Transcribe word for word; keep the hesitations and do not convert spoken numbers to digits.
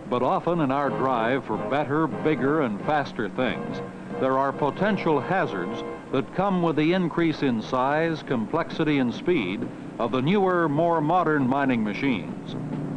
But often in our drive for better, bigger, and faster things, there are potential hazards that come with the increase in size, complexity, and speed of the newer, more modern mining machines.